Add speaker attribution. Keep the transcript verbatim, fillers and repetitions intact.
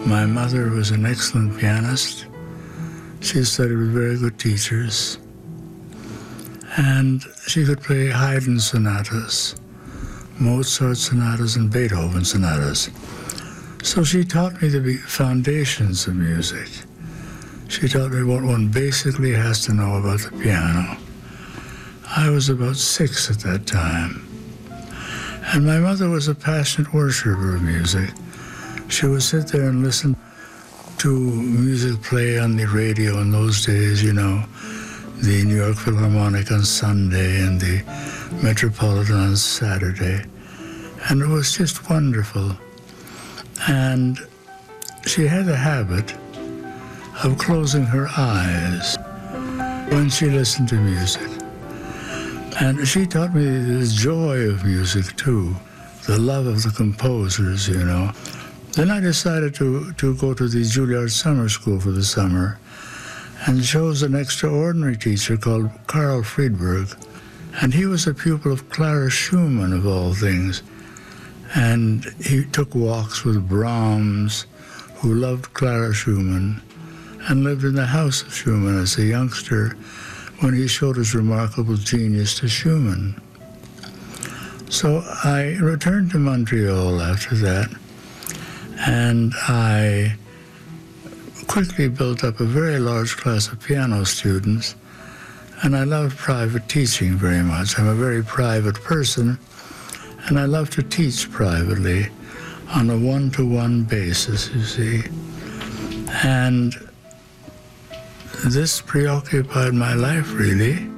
Speaker 1: My mother was an excellent pianist. She studied with very good teachers. And she could play Haydn sonatas, Mozart sonatas, and Beethoven sonatas. So she taught me the foundations of music. She taught me what one basically has to know about the piano. I was about six at that time. And my mother was a passionate worshiper of music. She would sit there and listen to music play on the radio in those days, you know, the New York Philharmonic on Sunday and the Metropolitan on Saturday. And it was just wonderful. And she had a habit of closing her eyes when she listened to music. And she taught me the joy of music, too, the love of the composers, you know. Then I decided to, to go to the Juilliard Summer School for the summer and chose an extraordinary teacher called Carl Friedberg. And he was a pupil of Clara Schumann, of all things. And he took walks with Brahms, who loved Clara Schumann, and lived in the house of Schumann as a youngster when he showed his remarkable genius to Schumann. So I returned to Montreal after that, and I quickly built up a very large class of piano students, and I loved private teaching very much. I'm a very private person, and I love to teach privately on a one-to-one basis, you see. And this preoccupied my life, really.